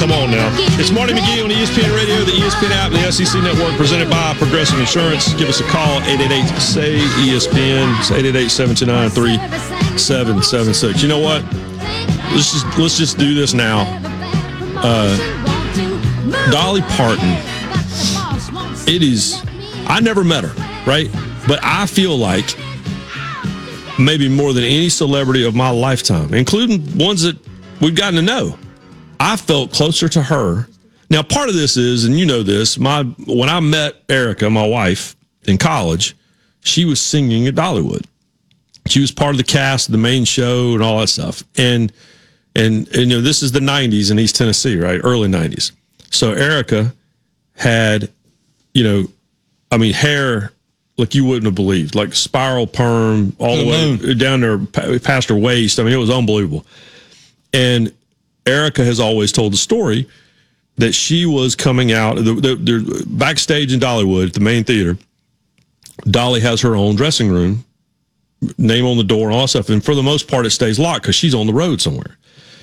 come on now. It's Marty McGee on ESPN Radio, the ESPN app, the SEC Network, presented by Progressive Insurance. Give us a call, 888-SAY-ESPN. It's 888-729-3776. You know what? Let's just do this now. Dolly Parton. It is, I never met her, right? But I feel like maybe more than any celebrity of my lifetime, including ones that we've gotten to know, I felt closer to her. Now, part of this is, and you know this, when I met Erica, my wife, in college, she was singing at Dollywood. She was part of the cast of the main show and all that stuff. And you know, this is the 90s in East Tennessee, right? Early 90s. So Erica had, you know, I mean, hair like you wouldn't have believed, like spiral perm all the way down there past her waist. I mean, it was unbelievable. And Erica has always told the story that she was coming out the backstage in Dollywood at the main theater. Dolly has her own dressing room, name on the door and all that stuff. And for the most part, it stays locked because she's on the road somewhere.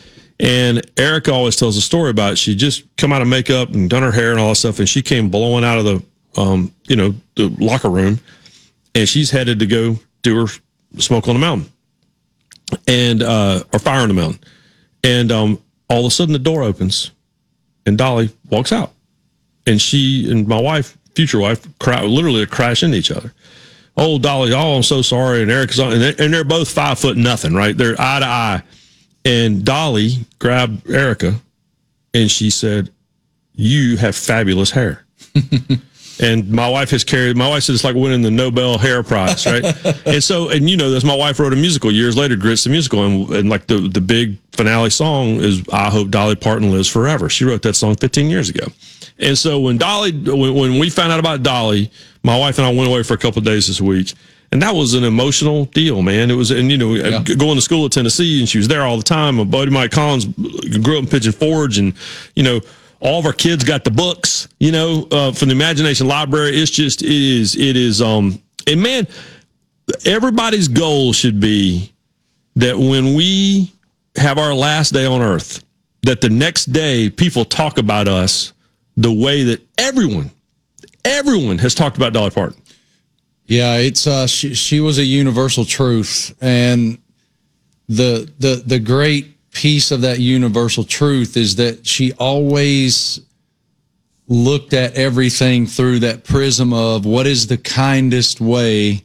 And Erica always tells a story about it. She just come out of makeup and done her hair and all that stuff. And she came blowing out of the, the locker room, and she's headed to go do her Smoke on the Mountain and, or Fire on the Mountain. And, all of a sudden the door opens and Dolly walks out, and she and my wife, future wife, literally crash into each other. Oh, Dolly, oh, I'm so sorry. And Eric's on, and they're both 5'0", right? They're eye to eye. And Dolly grabbed Erica and she said, "You have fabulous hair." And my wife said it's like winning the Nobel Hair Prize, right? and you know this, my wife wrote a musical years later, Grits the Musical, and like the big finale song is "I Hope Dolly Parton Lives Forever." She wrote that song 15 years ago. And so when we found out about Dolly, my wife and I went away for a couple of days this week, and that was an emotional deal, man. It was, and you know, going to school at Tennessee, and she was there all the time. My buddy Mike Collins grew up in Pigeon Forge, and you know, all of our kids got the books, you know, from the Imagination Library. It is, and man, everybody's goal should be that when we have our last day on earth, that the next day people talk about us the way that everyone has talked about Dolly Parton. Yeah, it's she was a universal truth, and the great piece of that universal truth is that she always looked at everything through that prism of what is the kindest way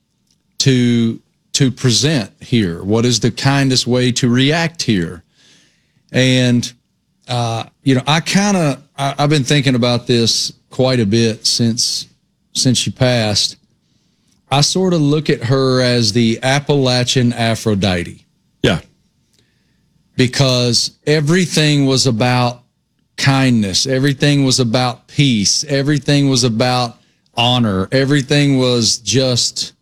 to present here, what is the kindest way to react here. And you know, I've been thinking about this quite a bit since she passed. I sort of look at her as the Appalachian Aphrodite. Yeah. Because everything was about kindness. Everything was about peace. Everything was about honor. Everything was just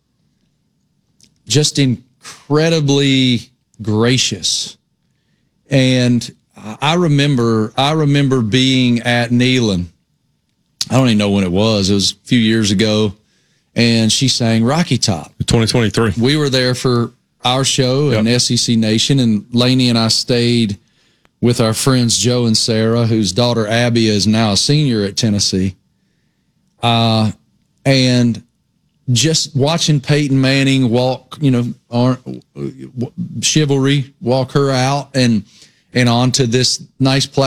incredibly gracious. And I remember being at Neyland. I don't even know when it was. It was a few years ago. And she sang Rocky Top. 2023. We were there for our show and SEC Nation, and Lainey and I stayed with our friends Joe and Sarah, whose daughter Abby is now a senior at Tennessee. And just watching Peyton Manning walk, you know, Chivalry, walk her out and onto this nice platform.